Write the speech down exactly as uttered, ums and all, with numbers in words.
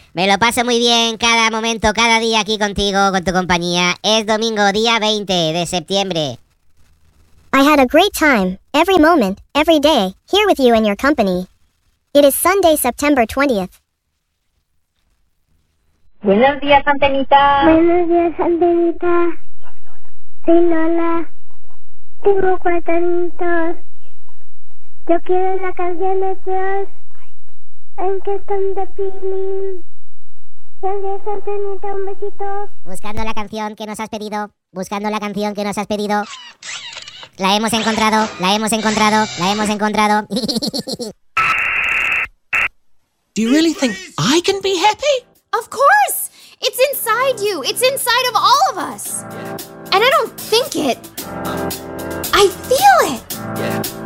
Me lo paso muy bien cada momento, cada día aquí contigo, con tu compañía. Es domingo, día veinte de septiembre. I had a great time, every moment, every day, here with you and your company. It is Sunday, September twentieth. Buenos días, Antenita. Buenos días, Antenita. Soy Lola. Tengo cuatro añitos. Yo quiero la canción de Dios. En que están de Pilín. Gracias, Antenita. Un besito. Buscando la canción que nos has pedido. Buscando la canción que nos has pedido. La hemos encontrado. La hemos encontrado. La hemos encontrado. Do you really think I can be happy? Of course! It's inside you. It's inside of all of us. And I don't think it. I feel it.